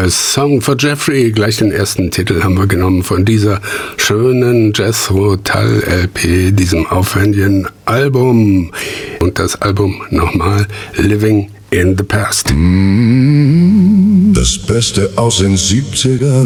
als Song for Jeffrey. Gleich den ersten Titel haben wir genommen von dieser schönen Jethro Tull LP, diesem aufwendigen Album. Und das Album nochmal Living in the Past. Das Beste aus den 70ern.